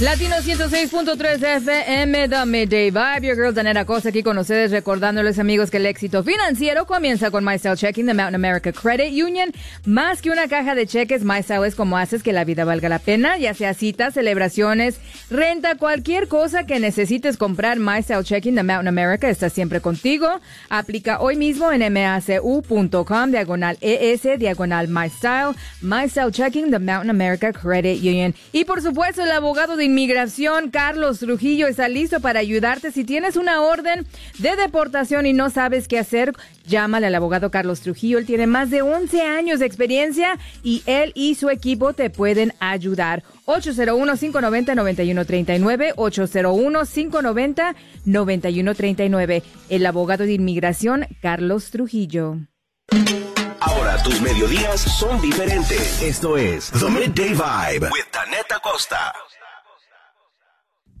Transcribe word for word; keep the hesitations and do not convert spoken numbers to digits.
Latino ciento seis punto tres F M, The Midday Vibe. Your girl Danetta Costa aquí con ustedes, recordándoles, amigos, que el éxito financiero comienza con MyStyle Checking de Mountain America Credit Union. Más que una caja de cheques, MyStyle es como haces que la vida valga la pena, ya sea citas, celebraciones, renta, cualquier cosa que necesites comprar. MyStyle Checking de Mountain America está siempre contigo. Aplica hoy mismo en macu.com, diagonal ES, diagonal MyStyle. MyStyle Checking de Mountain America Credit Union. Y por supuesto, el abogado de inmigración, Carlos Trujillo, está listo para ayudarte. Si tienes una orden de deportación y no sabes qué hacer, llámale al abogado Carlos Trujillo. Él tiene más de once años de experiencia y él y su equipo te pueden ayudar. ocho cero uno, cinco nueve cero, nueve uno tres nueve, ocho cero uno, cinco nueve cero, nueve uno tres nueve. El abogado de inmigración, Carlos Trujillo. Ahora tus mediodías son diferentes. Esto es The Midday Vibe with Danetta Costa.